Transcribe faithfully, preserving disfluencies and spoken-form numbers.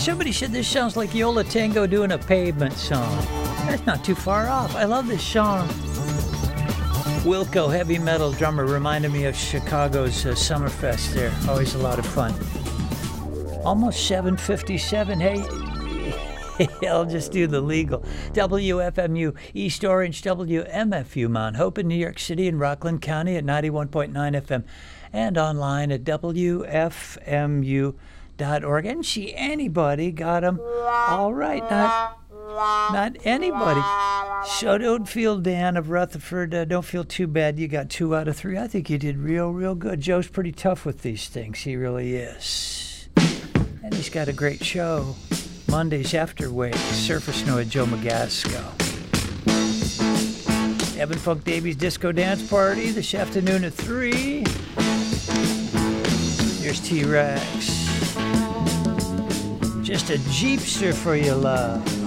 somebody said this sounds like Yola Tango doing a Pavement song. That's not too far off. I love this song. Wilco, heavy metal drummer, reminded me of Chicago's uh, Summerfest there. Always a lot of fun. Almost seven fifty-seven. Hey, I'll just do the legal. W F M U East Orange, W M F U Mount Hope in New York City and Rockland County at ninety-one point nine F M and online at W F M U dot org. And see, anybody got them all right. Not, not anybody. So don't feel, Dan of Rutherford, uh, don't feel too bad. You got two out of three. I think you did real, real good. Joe's pretty tough with these things. He really is. And he's got a great show. Mondays after Wake, Surfer Snow at Joe Magasco. Evan Funk Davies Disco Dance Party this afternoon at three. Here's T-Rex. Just a Jeepster for your love.